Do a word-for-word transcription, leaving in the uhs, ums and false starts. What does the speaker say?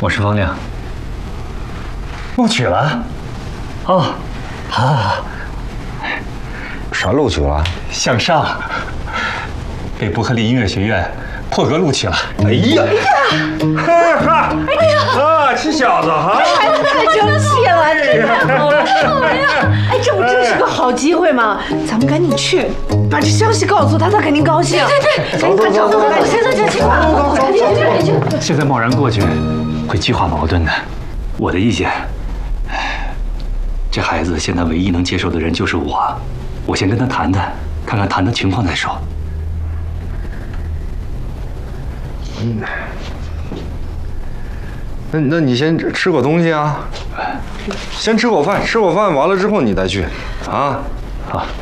我是方亮。录取了？哦，好。 啥录取了？ 向上，被伯克利音乐学院破格录取了。 哎呀！哈哈！哎呀！啊，这小子哈， 这孩子太争气了，这太好了！哎呀，哎，这不真是个好机会吗？咱们赶紧去，把这消息告诉他，他肯定高兴。对对， 走走走走走， 现在就去吧，快点快点！ 现在贸然过去，会激化矛盾的。我的意见，这孩子现在唯一能接受的人就是我，我先跟他谈谈，看看谈的情况再说。 嗯，那那你先吃口东西啊，先吃口饭，吃口饭完了之后你再去，啊， 好。